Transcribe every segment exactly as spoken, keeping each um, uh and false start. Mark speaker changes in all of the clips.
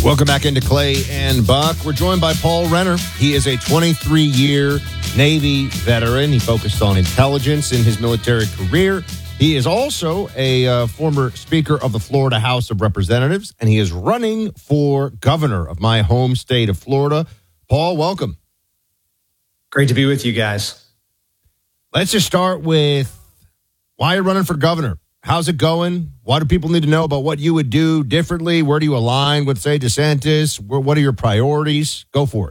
Speaker 1: Welcome back into Clay and Buck. We're joined by Paul Renner. He is a twenty-three-year Navy veteran. He focused on intelligence in his military career. He is also a uh, former Speaker of the Florida House of Representatives, and he is running for governor of my home state of Florida. Paul, welcome.
Speaker 2: Great to be with you guys.
Speaker 1: Let's just start with why you're running for governor. How's it going? What do people need to know about what you would do differently? Where do you align with, say, DeSantis? What are your priorities? Go for it.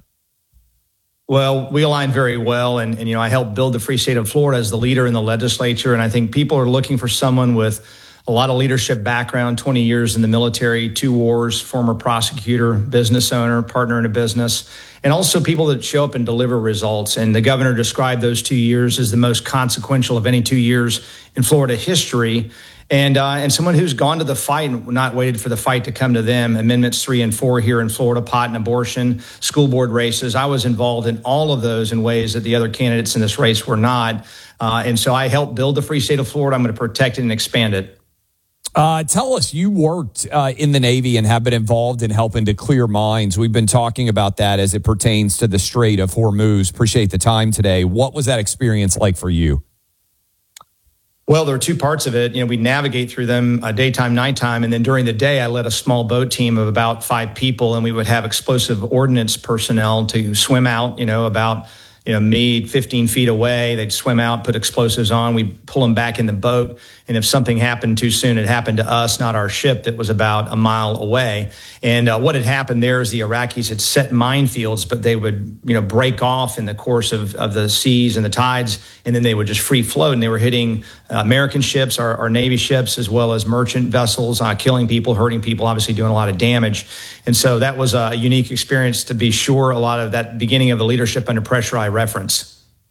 Speaker 2: Well, we align very well, and, and you know, I helped build the free state of Florida as the leader in the legislature, and I think people are looking for someone with a lot of leadership background, twenty years in the military, two wars, former prosecutor, business owner, partner in a business, and also people that show up and deliver results. And the governor described those two years as the most consequential of any two years in Florida history. And uh, and someone who's gone to the fight and not waited for the fight to come to them. Amendments three and four here in Florida, pot and abortion, school board races. I was involved in all of those in ways that the other candidates in this race were not. Uh, and so I helped build the free state of Florida. I'm going to protect it and expand it.
Speaker 3: Uh, tell us, you worked uh, in the Navy and have been involved in helping to clear mines. We've been talking about that as it pertains to the Strait of Hormuz. Appreciate the time today. What was that experience like for you?
Speaker 2: Well, there are two parts of it. You know, we navigate through them uh, daytime, nighttime, and then during the day, I led a small boat team of about five people, and we would have explosive ordnance personnel to swim out, you know, about you know, me fifteen feet away. They'd swim out, put explosives on. We'd pull them back in the boat. And if something happened too soon, it happened to us, not our ship that was about a mile away. And uh, what had happened there is the Iraqis had set minefields, but they would, you know, break off in the course of, of the seas and the tides, and then they would just free float. And they were hitting uh, American ships, our, our Navy ships, as well as merchant vessels, uh, killing people, hurting people, obviously doing a lot of damage. And so that was a unique experience, to be sure. A lot of that beginning of the leadership under pressure I referenced.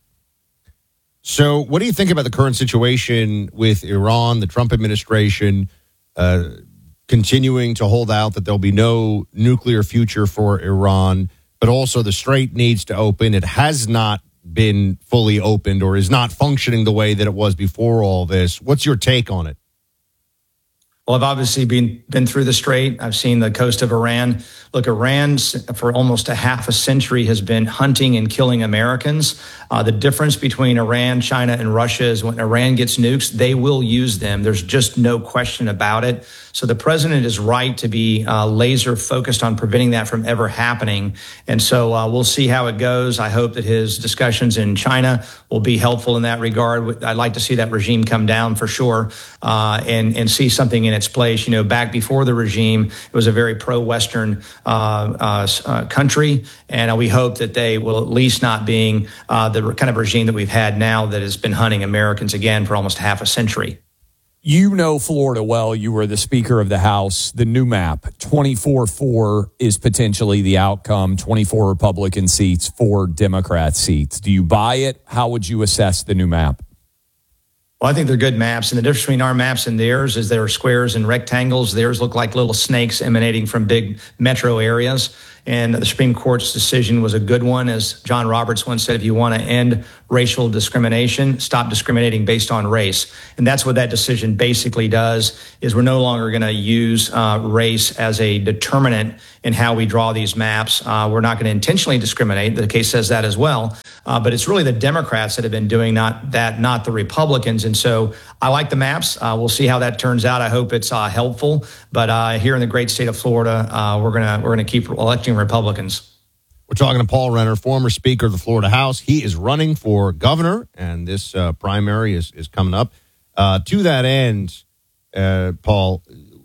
Speaker 1: So what do you think about the current situation with Iran, the Trump administration uh, continuing to hold out that there'll be no nuclear future for Iran, but also the Strait needs to open? It has not been fully opened or is not functioning the way that it was before all this. What's your take on it?
Speaker 2: Well, I've obviously been been through the Strait. I've seen the coast of Iran. Look, Iran for almost a half a century has been hunting and killing Americans. Uh, the difference between Iran, China, and Russia is when Iran gets nukes, they will use them. There's just no question about it. So the president is right to be uh, laser focused on preventing that from ever happening. And so uh, we'll see how it goes. I hope that his discussions in China will be helpful in that regard. I'd like to see that regime come down for sure, uh, and, and see something in its place. You know, back before the regime, it was a very pro-Western uh, uh, uh, country, and uh, we hope that they will at least not being uh, the kind of regime that we've had now that has been hunting Americans again for almost half a century.
Speaker 3: You know Florida well. You were the Speaker of the House. The new map, twenty-four four, is potentially the outcome, twenty-four Republican seats, four Democrat seats. Do you buy it? How would you assess the new map?
Speaker 2: Well, I think they're good maps. And the difference between our maps and theirs is there are squares and rectangles. Theirs look like little snakes emanating from big metro areas. And the Supreme Court's decision was a good one. As John Roberts once said, if you want to end racial discrimination, stop discriminating based on race. And that's what that decision basically does, is we're no longer going to use uh, race as a determinant in how we draw these maps. Uh, we're not going to intentionally discriminate. The case says that as well. Uh, but it's really the Democrats that have been doing not that, not the Republicans. And so I like the maps. Uh, we'll see how that turns out. I hope it's uh, helpful. But uh, here in the great state of Florida, uh, we're gonna we're gonna keep electing Republicans.
Speaker 1: We're talking to Paul Renner, former Speaker of the Florida House. He is running for governor, and this uh, primary is is coming up. Uh, to that end, uh, Paul,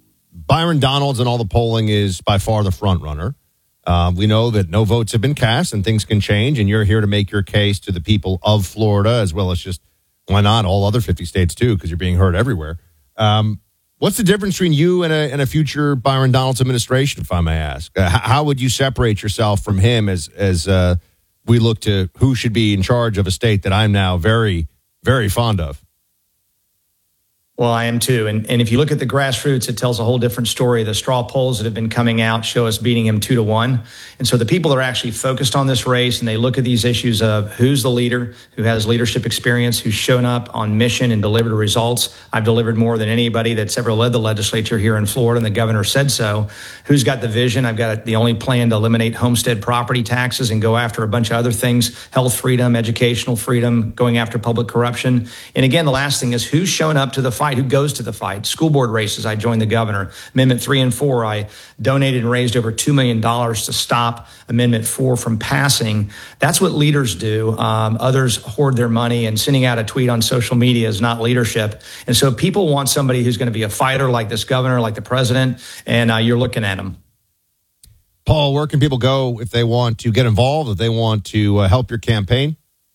Speaker 1: Byron Donalds and all the polling is by far the front runner. Uh, we know that no votes have been cast and things can change, and you're here to make your case to the people of Florida, as well as just, why not, all other fifty states too, because you're being heard everywhere. Um, what's the difference between you and a, and a future Byron Donalds administration, if I may ask? Uh, how would you separate yourself from him as, as uh, we look to who should be in charge of a state that I'm now very, very fond of?
Speaker 2: Well, I am too. And, and if you look at the grassroots, it tells a whole different story. The straw polls that have been coming out show us beating him two to one. And so the people that are actually focused on this race and they look at these issues of who's the leader, who has leadership experience, who's shown up on mission and delivered results. I've delivered more than anybody that's ever led the legislature here in Florida, and the governor said so. Who's got the vision? I've got the only plan to eliminate homestead property taxes and go after a bunch of other things, health freedom, educational freedom, going after public corruption. And again, the last thing is who's shown up to the fight. Who goes to the fight? School board races, I joined the governor. Amendment three and four, I donated and raised over two million dollars to stop Amendment four from passing. That's what leaders do. Um, others hoard their money, and sending out a tweet on social media is not leadership. And so people want somebody who's going to be a fighter like this governor, like the president, and uh, you're looking at him.
Speaker 1: Paul, where can people go if they want to get involved, if they want to uh, help your campaign?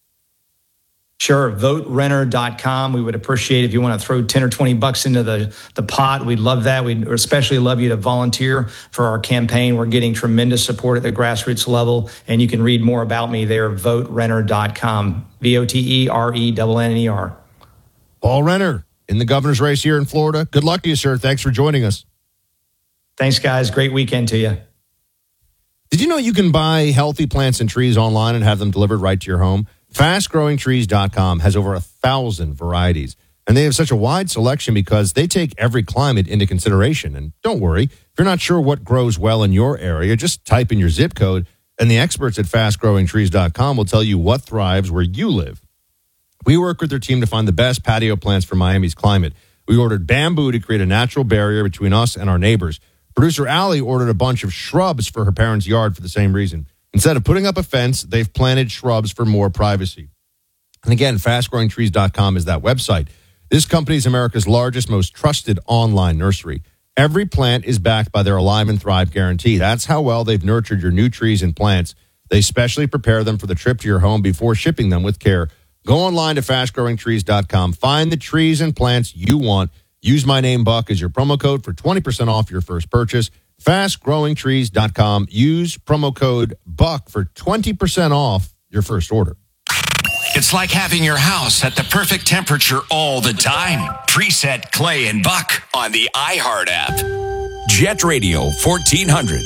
Speaker 2: Sure. vote renner dot com. We would appreciate if you want to throw ten or twenty bucks into the, the pot. We'd love that. We'd especially love you to volunteer for our campaign. We're getting tremendous support at the grassroots level, and you can read more about me there, vote renner dot com. V O T E R E N N E R.
Speaker 1: Paul Renner in the governor's race here in Florida. Good luck to you, sir. Thanks for joining us.
Speaker 2: Thanks, guys. Great weekend to you.
Speaker 1: Did you know you can buy healthy plants and trees online and have them delivered right to your home? fast growing trees dot com has over a thousand varieties, and they have such a wide selection because they take every climate into consideration. And don't worry, if you're not sure what grows well in your area, just type in your zip code, and the experts at fast growing trees dot com will tell you what thrives where you live. We work with their team to find the best patio plants for Miami's climate. We ordered bamboo to create a natural barrier between us and our neighbors. Producer Allie ordered a bunch of shrubs for her parents' yard for the same reason. Instead of putting up a fence, they've planted shrubs for more privacy. And again, fast growing trees dot com is that website. This company is America's largest, most trusted online nursery. Every plant is backed by their Alive and Thrive guarantee. That's how well they've nurtured your new trees and plants. They specially prepare them for the trip to your home before shipping them with care. Go online to fast growing trees dot com. Find the trees and plants you want. Use my name, Buck, as your promo code for twenty percent off your first purchase. fast growing trees dot com. Use promo code BUCK for twenty percent off your first order.
Speaker 4: It's like having your house at the perfect temperature all the time. Preset Clay and Buck on the iHeart app. Jet Radio fourteen hundred.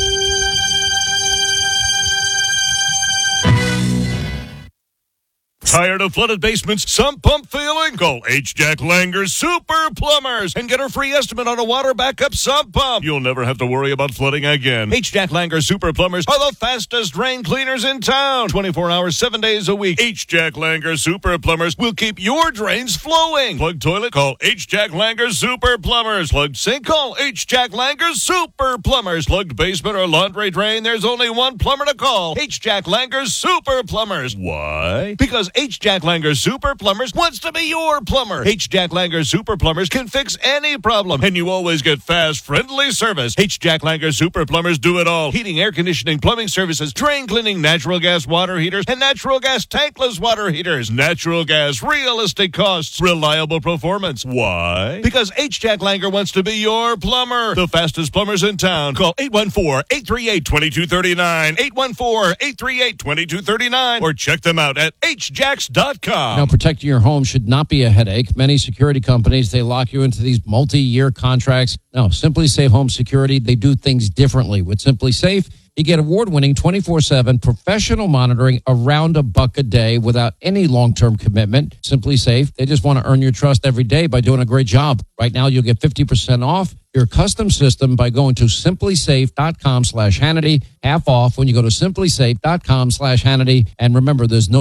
Speaker 5: Tired of flooded basements, sump pump failing? Call H. Jack Langer Super Plumbers and get a free estimate on a water backup sump pump. You'll never have to worry about flooding again. H. Jack Langer Super Plumbers are the fastest drain cleaners in town. twenty-four hours, seven days a week. H. Jack Langer Super Plumbers will keep your drains flowing. Plugged toilet? Call H. Jack Langer Super Plumbers. Plugged sink? Call H. Jack Langer Super Plumbers. Plugged basement or laundry drain? There's only one plumber to call. H. Jack Langer Super Plumbers. Why? Because H. Jack Langer Super Plumbers wants to be your plumber. H. Jack Langer Super Plumbers can fix any problem, and you always get fast, friendly service. H. Jack Langer Super Plumbers do it all. Heating, air conditioning, plumbing services, drain cleaning, natural gas water heaters, and natural gas tankless water heaters. Natural gas, realistic costs, reliable performance. Why? Because H. Jack Langer wants to be your plumber. The fastest plumbers in town. Call eight one four, eight three eight, two two three nine, eight one four, eight three eight, two two three nine, or check them out at h jacks dot com.
Speaker 6: Now, protecting your home should not be a headache. Many security companies, they lock you into these multi-year contracts. No, Simply Safe Home Security, they do things differently. With Simply Safe, you get award-winning twenty-four seven professional monitoring around a buck a day without any long-term commitment. Simply Safe, they just want to earn your trust every day by doing a great job. Right now, you'll get fifty percent off your custom system by going to simply safe dot com slash Hannity. Half off when you go to simply safe dot com slash Hannity. And remember, there's no